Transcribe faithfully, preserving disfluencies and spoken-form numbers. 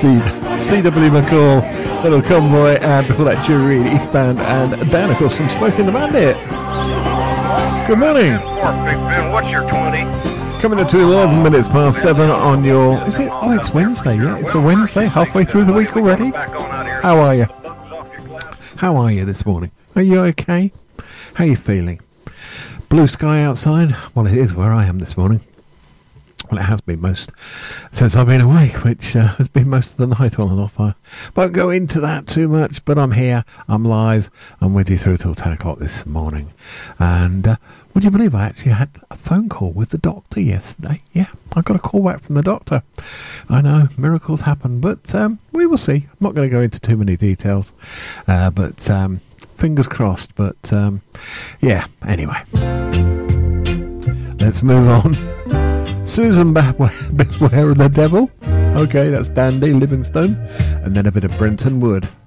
C- C.W. McCall, Little Convoy, and before that, Jury Reed, Eastbound, and Dan, of course, from Smoking the Bandit. Good morning. Big Ben, what's your twenty? Coming into eleven minutes past seven on your... Is it? Oh, it's Wednesday, yeah. It's a Wednesday, halfway through the week already. How are you? How are you this morning? Are you okay? How are you feeling? Blue sky outside? Well, it is where I am this morning. Well, it has been most since I've been awake, which uh, has been most of the night on and off. I won't go into that too much, but I'm here, I'm live, I'm with you through till ten o'clock this morning. And uh, would you believe I actually had a phone call with the doctor yesterday? Yeah, I got a call back from the doctor. I know, miracles happen, but um, we will see. I'm not going to go into too many details, uh, but um, fingers crossed. But um, yeah, anyway, let's move on. Susan Beware of the Devil. Okay, that's Dandy Livingstone. And then a bit of Brenton Wood.